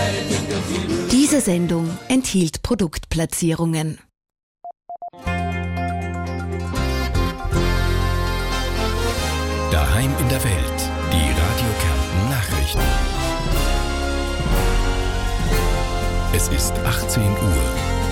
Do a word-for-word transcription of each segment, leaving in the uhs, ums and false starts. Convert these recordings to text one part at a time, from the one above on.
Diese Sendung enthielt Produktplatzierungen. Daheim in der Welt, die Radio Kärnten Nachrichten. Es ist achtzehn Uhr.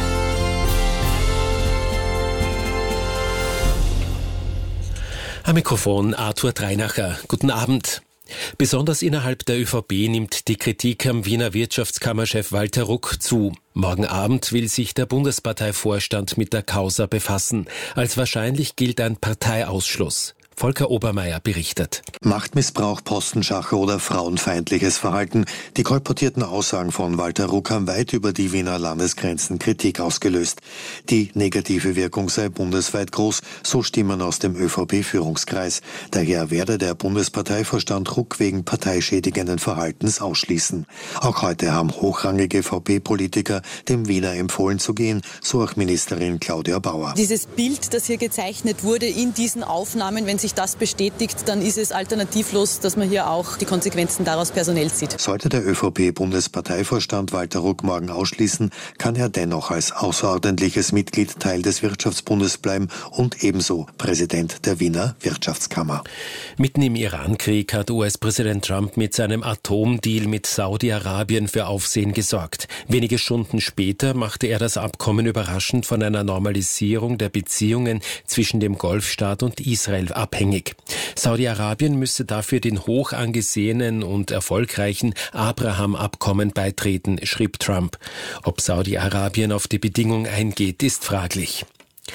Am Mikrofon Arthur Dreinacher. Guten Abend. Besonders innerhalb der ÖVP nimmt die Kritik am Wiener Wirtschaftskammerchef Walter Ruck zu. Morgen Abend will sich der Bundesparteivorstand mit der Causa befassen. Als wahrscheinlich gilt ein Parteiausschluss. Volker Obermeier berichtet. Machtmissbrauch, Postenschacher oder frauenfeindliches Verhalten. Die kolportierten Aussagen von Walter Ruck haben weit über die Wiener Landesgrenzen Kritik ausgelöst. Die negative Wirkung sei bundesweit groß, so Stimmen aus dem ÖVP-Führungskreis. Daher werde der Bundesparteivorstand Ruck wegen parteischädigenden Verhaltens ausschließen. Auch heute haben hochrangige V P-Politiker dem Wiener empfohlen zu gehen, so auch Ministerin Claudia Bauer. Dieses Bild, das hier gezeichnet wurde in diesen Aufnahmen, wenn sich das bestätigt, dann ist es alternativlos, dass man hier auch die Konsequenzen daraus personell zieht. Sollte der ÖVP-Bundesparteivorstand Walter Ruck morgen ausschließen, kann er dennoch als außerordentliches Mitglied Teil des Wirtschaftsbundes bleiben und ebenso Präsident der Wiener Wirtschaftskammer. Mitten im Iran-Krieg hat U S-Präsident Trump mit seinem Atomdeal mit Saudi-Arabien für Aufsehen gesorgt. Wenige Stunden später machte er das Abkommen überraschend von einer Normalisierung der Beziehungen zwischen dem Golfstaat und Israel ab. Abhängig. Saudi-Arabien müsse dafür den hoch angesehenen und erfolgreichen Abraham-Abkommen beitreten, schrieb Trump. Ob Saudi-Arabien auf die Bedingung eingeht, ist fraglich.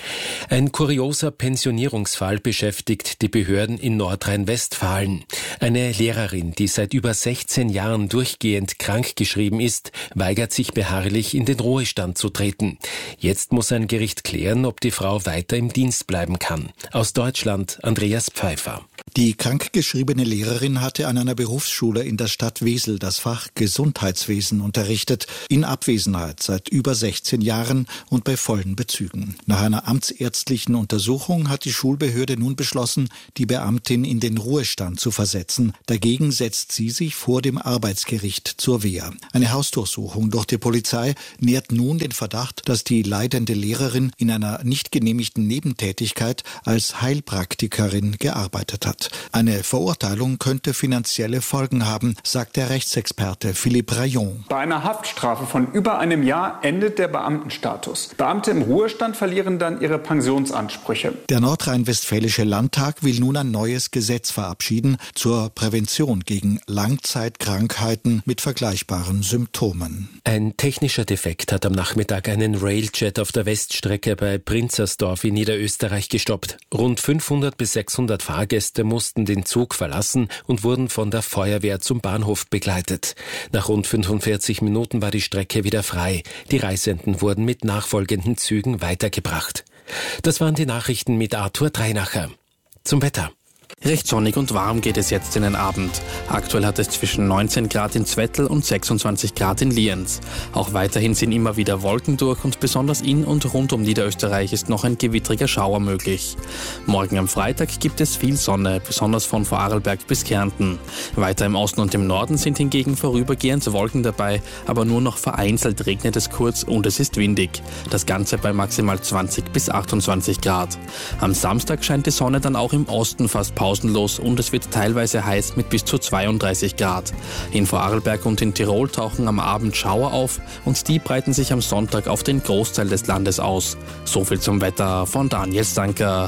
Ein kurioser Pensionierungsfall beschäftigt die Behörden in Nordrhein-Westfalen. Eine Lehrerin, die seit über sechzehn Jahren durchgehend krankgeschrieben ist, weigert sich beharrlich, in den Ruhestand zu treten. Jetzt muss ein Gericht klären, ob die Frau weiter im Dienst bleiben kann. Aus Deutschland Andreas Pfeiffer. Die krankgeschriebene Lehrerin hatte an einer Berufsschule in der Stadt Wesel das Fach Gesundheitswesen unterrichtet, in Abwesenheit seit über sechzehn Jahren und bei vollen Bezügen. Nach einer amtsärztlichen Untersuchung hat die Schulbehörde nun beschlossen, die Beamtin in den Ruhestand zu versetzen. Dagegen setzt sie sich vor dem Arbeitsgericht zur Wehr. Eine Hausdurchsuchung durch die Polizei nährt nun den Verdacht, dass die leidende Lehrerin in einer nicht genehmigten Nebentätigkeit als Heilpraktikerin gearbeitet hat. Eine Verurteilung könnte finanzielle Folgen haben, sagt der Rechtsexperte Philippe Rayon. Bei einer Haftstrafe von über einem Jahr endet der Beamtenstatus. Beamte im Ruhestand verlieren dann ihre Pensionsansprüche. Der nordrhein-westfälische Landtag will nun ein neues Gesetz verabschieden zur Prävention gegen Langzeitkrankheiten mit vergleichbaren Symptomen. Ein technischer Defekt hat am Nachmittag einen Railjet auf der Weststrecke bei Prinzersdorf in Niederösterreich gestoppt. Rund fünfhundert bis sechshundert Fahrgäste mussten den Zug verlassen und wurden von der Feuerwehr zum Bahnhof begleitet. Nach rund fünfundvierzig Minuten war die Strecke wieder frei. Die Reisenden wurden mit nachfolgenden Zügen weitergebracht. Das waren die Nachrichten mit Arthur Dreinacher. Zum Wetter. Recht sonnig und warm geht es jetzt in den Abend. Aktuell hat es zwischen neunzehn Grad in Zwettl und sechsundzwanzig Grad in Lienz. Auch weiterhin sind immer wieder Wolken durch und besonders in und rund um Niederösterreich ist noch ein gewittriger Schauer möglich. Morgen am Freitag gibt es viel Sonne, besonders von Vorarlberg bis Kärnten. Weiter im Osten und im Norden sind hingegen vorübergehend Wolken dabei, aber nur noch vereinzelt regnet es kurz und es ist windig. Das Ganze bei maximal zwanzig bis achtundzwanzig Grad. Am Samstag scheint die Sonne dann auch im Osten fast pausenlos und es wird teilweise heiß mit bis zu zweiunddreißig Grad. In Vorarlberg und in Tirol tauchen am Abend Schauer auf und die breiten sich am Sonntag auf den Großteil des Landes aus. So viel zum Wetter von Daniel Stanker.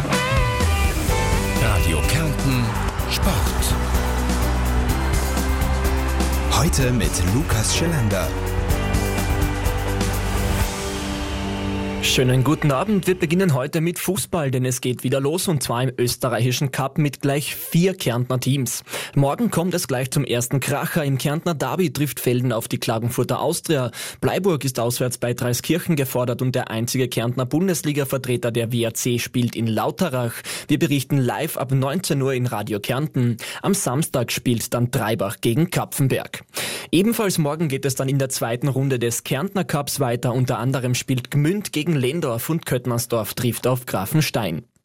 Radio Kärnten Sport. Heute mit Lukas Schelander. Schönen guten Abend. Wir beginnen heute mit Fußball, denn es geht wieder los und zwar im österreichischen Cup mit gleich vier Kärntner Teams. Morgen kommt es gleich zum ersten Kracher. Im Kärntner Derby trifft Velden auf die Klagenfurter Austria. Bleiburg ist auswärts bei Dreiskirchen gefordert und der einzige Kärntner Bundesliga-Vertreter der W A C spielt in Lauterach. Wir berichten live ab neunzehn Uhr in Radio Kärnten. Am Samstag spielt dann Treibach gegen Kapfenberg. Ebenfalls morgen geht es dann in der zweiten Runde des Kärntner Cups weiter. Unter anderem spielt Gmünd gegen Lehndorf und Köttmannsdorf trifft auf Grafenstein.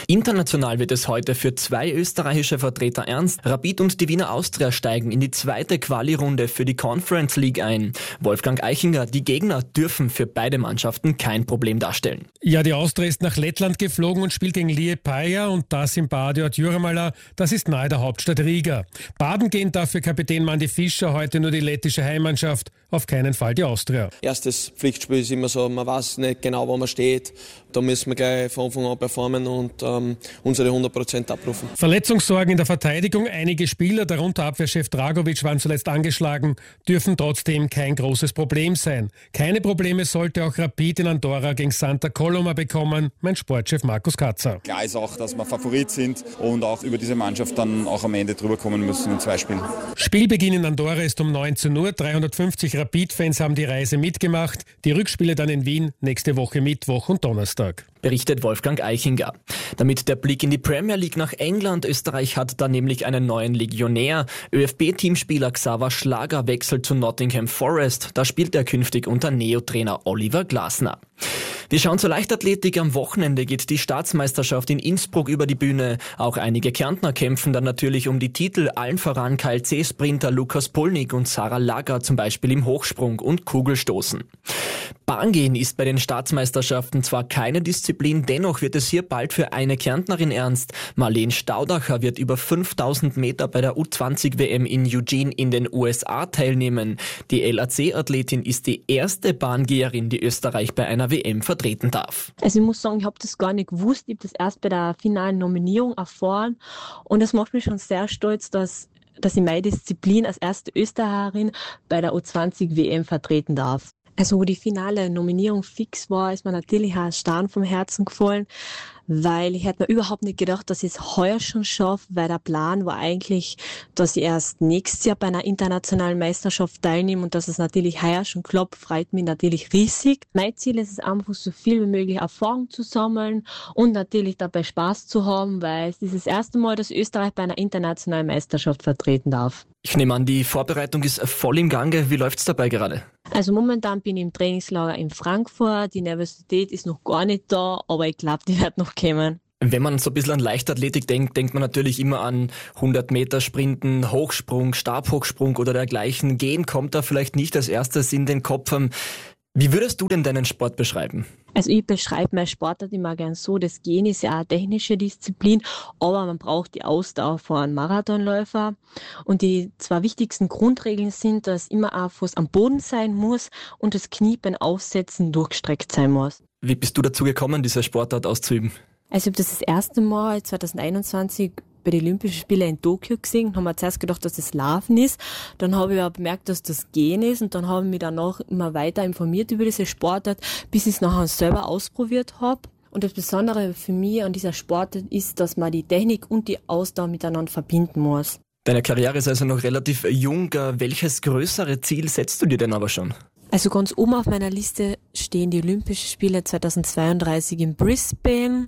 International wird es heute für zwei österreichische Vertreter ernst. Rapid und die Wiener Austria steigen in die zweite Quali-Runde für die Conference League ein. Wolfgang Eichinger, die Gegner dürfen für beide Mannschaften kein Problem darstellen. Ja, die Austria ist nach Lettland geflogen und spielt gegen Liepaja und das im Badiot Jurmala. Das ist nahe der Hauptstadt Riga. Baden gehen dafür Kapitän Mandy Fischer, heute nur die lettische Heimmannschaft, auf keinen Fall die Austria. Erstes Pflichtspiel ist immer so, man weiß nicht genau, wo man steht. Da müssen wir gleich von Anfang an performen und ähm, unsere hundert Prozent abrufen. Verletzungssorgen in der Verteidigung. Einige Spieler, darunter Abwehrchef Dragovic, waren zuletzt angeschlagen, dürfen trotzdem kein großes Problem sein. Keine Probleme sollte auch Rapid in Andorra gegen Santa Coloma bekommen, mein Sportchef Markus Katzer. Klar ist auch, dass wir Favorit sind und auch über diese Mannschaft dann auch am Ende drüber kommen müssen in zwei Spielen. Spielbeginn in Andorra ist um neunzehn Uhr. dreihundertfünfzig Rapid-Fans haben die Reise mitgemacht. Die Rückspiele dann in Wien nächste Woche Mittwoch und Donnerstag. Berichtet Wolfgang Eichinger. Damit der Blick in die Premier League nach England. Österreich hat da nämlich einen neuen Legionär. ÖFB-Teamspieler Xaver Schlager wechselt zu Nottingham Forest. Da spielt er künftig unter Neo-Trainer Oliver Glasner. Wir schauen zur Leichtathletik. Am Wochenende geht die Staatsmeisterschaft in Innsbruck über die Bühne. Auch einige Kärntner kämpfen dann natürlich um die Titel. Allen voran K L C-Sprinter Lukas Polnik und Sarah Lager, zum Beispiel im Hochsprung und Kugelstoßen. Bahngehen ist bei den Staatsmeisterschaften zwar keine Disziplin, dennoch wird es hier bald für eine Kärntnerin ernst. Marlene Staudacher wird über fünftausend Meter bei der U zwanzig W M in Eugene in den U S A teilnehmen. Die L A C-Athletin ist die erste Bahngeherin, die Österreich bei einer W M vertreten darf. Also ich muss sagen, ich habe das gar nicht gewusst. Ich habe das erst bei der finalen Nominierung erfahren und es macht mich schon sehr stolz, dass dass ich meine Disziplin als erste Österreicherin bei der U zwanzig W M vertreten darf. Also wo die finale Nominierung fix war, ist mir natürlich ein Stein vom Herzen gefallen, weil ich hätte mir überhaupt nicht gedacht, dass ich es heuer schon schaffe, weil der Plan war eigentlich, dass ich erst nächstes Jahr bei einer internationalen Meisterschaft teilnehme und dass es natürlich heuer schon klappt, freut mich natürlich riesig. Mein Ziel ist es einfach, so viel wie möglich Erfahrung zu sammeln und natürlich dabei Spaß zu haben, weil es ist das erste Mal, dass Österreich bei einer internationalen Meisterschaft vertreten darf. Ich nehme an, die Vorbereitung ist voll im Gange. Wie läuft's dabei gerade? Also momentan bin ich im Trainingslager in Frankfurt. Die Nervosität ist noch gar nicht da, aber ich glaube, die wird noch kommen. Wenn man so ein bisschen an Leichtathletik denkt, denkt man natürlich immer an hundert Meter Sprinten, Hochsprung, Stabhochsprung oder dergleichen. Gehen kommt da vielleicht nicht als erstes in den Kopf. Wie würdest du denn deinen Sport beschreiben? Also ich beschreibe meinen Sportart immer gern so, das Gehen ist ja eine technische Disziplin, aber man braucht die Ausdauer von einem Marathonläufer. Und die zwei wichtigsten Grundregeln sind, dass immer ein Fuß am Boden sein muss und das Knie beim Aufsetzen durchgestreckt sein muss. Wie bist du dazu gekommen, diese Sportart auszuüben? Also ich habe das das erste Mal zwanzig einundzwanzig bei den Olympischen Spielen in Tokio gesehen und habe mir zuerst gedacht, dass das Laufen ist. Dann habe ich aber bemerkt, dass das Gehen ist und dann habe ich mich danach immer weiter informiert über diese Sportart, bis ich es nachher selber ausprobiert habe. Und das Besondere für mich an dieser Sportart ist, dass man die Technik und die Ausdauer miteinander verbinden muss. Deine Karriere ist also noch relativ jung. Welches größere Ziel setzt du dir denn aber schon? Also ganz oben auf meiner Liste stehen die Olympischen Spiele zweitausendzweiunddreißig in Brisbane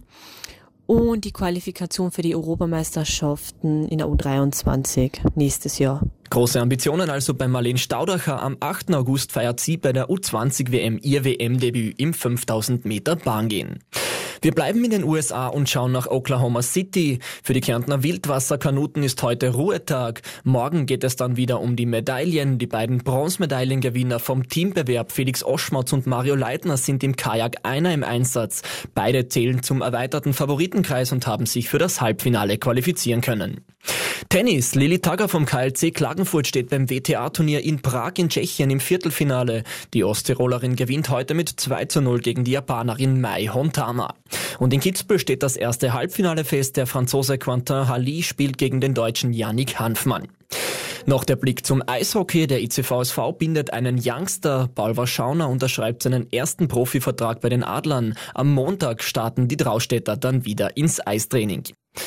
und die Qualifikation für die Europameisterschaften in der U dreiundzwanzig nächstes Jahr. Große Ambitionen also bei Marlene Staudacher. Am achten August feiert sie bei der U zwanzig W M ihr W M-Debüt im fünftausend Meter Bahngehen. Wir bleiben in den U S A und schauen nach Oklahoma City. Für die Kärntner Wildwasserkanuten ist heute Ruhetag. Morgen geht es dann wieder um die Medaillen. Die beiden Bronzemedaillengewinner vom Teambewerb Felix Oschmatz und Mario Leitner sind im Kajak Einer im Einsatz. Beide zählen zum erweiterten Favoritenkreis und haben sich für das Halbfinale qualifizieren können. Tennis. Lili Tagger vom K L C Klagenfurt steht beim W T A-Turnier in Prag in Tschechien im Viertelfinale. Die Osttirolerin gewinnt heute mit zwei zu null gegen die Japanerin Mai Hontama. Und in Kitzbühel steht das erste Halbfinale fest. Der Franzose Quentin Halli spielt gegen den Deutschen Yannick Hanfmann. Noch der Blick zum Eishockey. Der I C V S V bindet einen Youngster. Paul Warschauner unterschreibt seinen ersten Profivertrag bei den Adlern. Am Montag starten die Draustädter dann wieder ins Eistraining.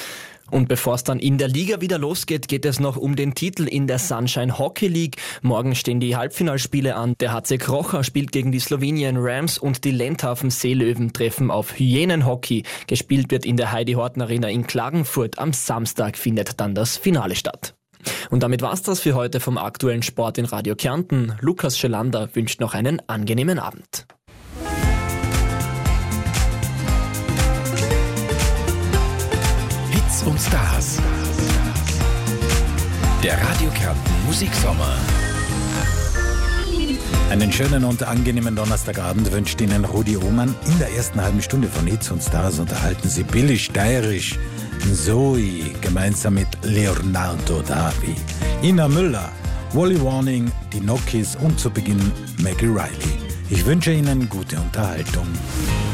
Und bevor es dann in der Liga wieder losgeht, geht es noch um den Titel in der Sunshine Hockey League. Morgen stehen die Halbfinalspiele an. Der H C Krocha spielt gegen die Slowenien Rams und die Lendhafen Seelöwen treffen auf Hyänenhockey. Gespielt wird in der Heidi Horten Arena in Klagenfurt. Am Samstag findet dann das Finale statt. Und damit war's das für heute vom aktuellen Sport in Radio Kärnten. Lukas Schelander wünscht noch einen angenehmen Abend. Hits und Stars. Der Radio Kärnten Musiksommer. Einen schönen und angenehmen Donnerstagabend wünscht Ihnen Rudi Ohmann. In der ersten halben Stunde von Hits und Stars unterhalten Sie Billy Steirisch, Zoe, gemeinsam mit Leonardo Davi, Ina Müller, Wally Warning, die Nokis und zu Beginn Maggie Riley. Ich wünsche Ihnen gute Unterhaltung.